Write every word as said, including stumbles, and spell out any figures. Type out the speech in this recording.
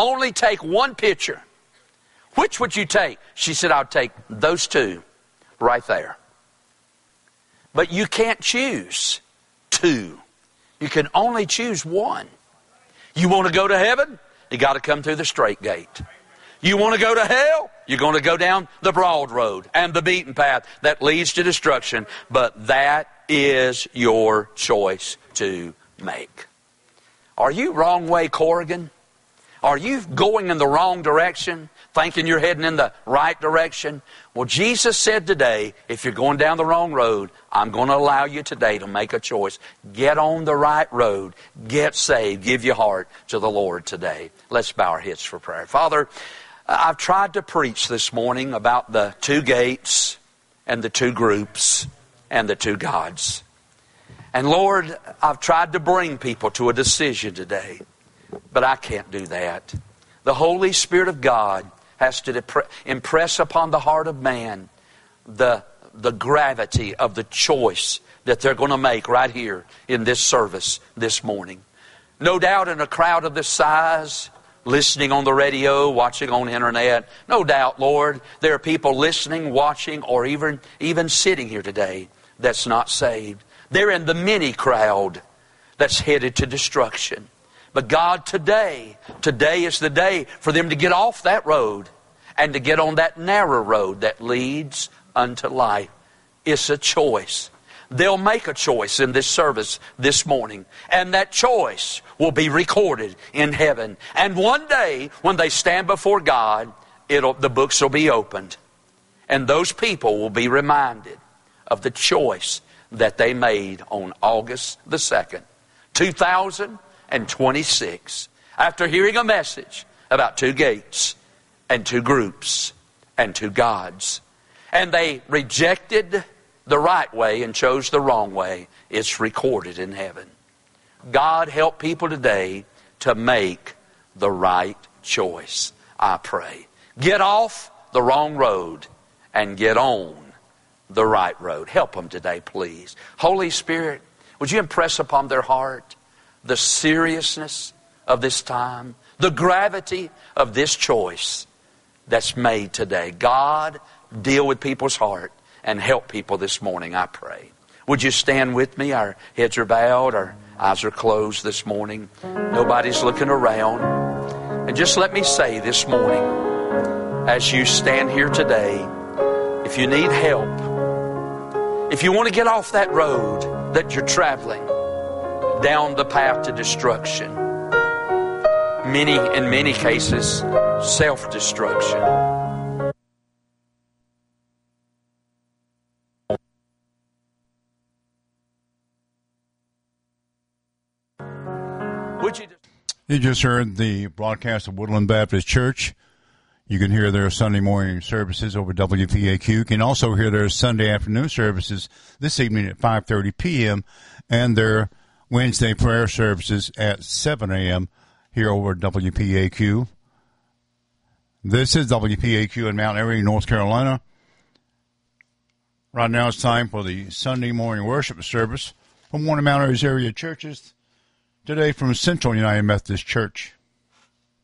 only take one picture, which would you take? She said, I'll take those two right there. But you can't choose two. You can only choose one. You want to go to heaven? You got to come through the straight gate. You want to go to hell? You're going to go down the broad road and the beaten path that leads to destruction. But that is your choice to make. Are you wrong way, Corrigan? Are you going in the wrong direction, thinking you're heading in the right direction? Well, Jesus said today, if you're going down the wrong road, I'm going to allow you today to make a choice. Get on the right road. Get saved. Give your heart to the Lord today. Let's bow our heads for prayer. Father, I've tried to preach this morning about the two gates and the two groups and the two gods. And Lord, I've tried to bring people to a decision today. But I can't do that. The Holy Spirit of God has to depre- impress upon the heart of man the, the gravity of the choice that they're going to make right here in this service this morning. No doubt in a crowd of this size, listening on the radio, watching on the internet, no doubt, Lord, there are people listening, watching, or even, even sitting here today that's not saved. They're in the mini crowd that's headed to destruction. But God, today, today is the day for them to get off that road and to get on that narrow road that leads unto life. It's a choice. They'll make a choice in this service this morning, and that choice will be recorded in heaven. And one day, when they stand before God, it'll, the books will be opened, and those people will be reminded of the choice that they made on August the second, two thousand twenty-six, after hearing a message about two gates and two groups and two gods. And they rejected the right way and chose the wrong way. It's recorded in heaven. God, help people today to make the right choice, I pray. Get off the wrong road and get on the right road. Help them today, please. Holy Spirit, would you impress upon their heart the seriousness of this time, the gravity of this choice that's made today. God, deal with people's heart and help people this morning, I pray. Would you stand with me? Our heads are bowed, our eyes are closed this morning. Nobody's looking around. And just let me say this morning, as you stand here today, if you need help, if you want to get off that road that you're traveling, down the path to destruction. Many, in many cases, self-destruction. Would you just... You just heard the broadcast of Woodland Baptist Church. You can hear their Sunday morning services over W P A Q. You can also hear their Sunday afternoon services this evening at five thirty p.m. and their Wednesday prayer services at seven a.m. here over at W P A Q. This is W P A Q in Mount Airy, North Carolina. Right now it's time for the Sunday morning worship service from one of Mount Airy's area churches, today from Central United Methodist Church.